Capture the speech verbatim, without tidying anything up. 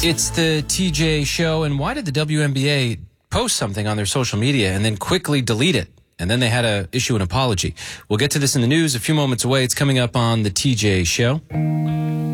It's the T J Show, and why did the W N B A post something on their social media and then quickly delete it? And then they had to issue an apology. We'll get to this in the news a few moments away. It's coming up on the T J Show.